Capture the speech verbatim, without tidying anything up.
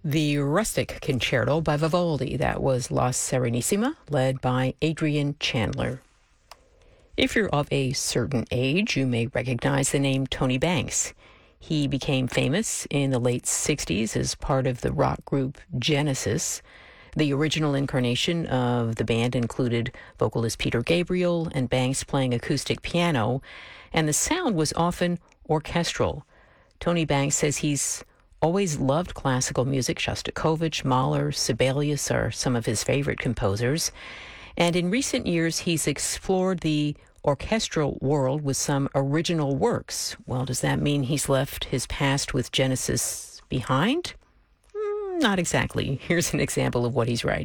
The Rustic Concerto by Vivaldi, that was La Serenissima, led by Adrian Chandler. If you're of a certain age, you may recognize the name Tony Banks. He became famous in the late sixties as part of the rock group Genesis. The original incarnation of the band included vocalist Peter Gabriel and Banks playing acoustic piano, and the sound was often orchestral. Tony Banks says he's always loved classical music. Shostakovich, Mahler, Sibelius are some of his favorite composers. And in recent years, he's explored the orchestral world with some original works. Well, does that mean he's left his past with Genesis behind? Mm, not exactly. Here's an example of what he's writing.